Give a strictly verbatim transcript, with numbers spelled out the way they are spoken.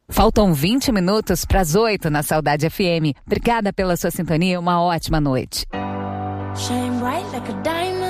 Faltam vinte minutos para as oito na Saudade F M. Obrigada pela sua sintonia, uma ótima noite. Shine bright like a diamond.